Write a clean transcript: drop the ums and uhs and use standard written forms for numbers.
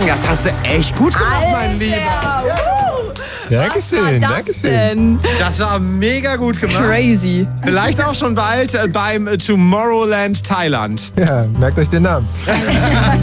Das hast du echt gut gemacht, mein Lieber. Dankeschön, Dankeschön. Denn? Das war mega gut gemacht. Crazy. Vielleicht auch schon bald beim Tomorrowland Thailand. Ja, merkt euch den Namen.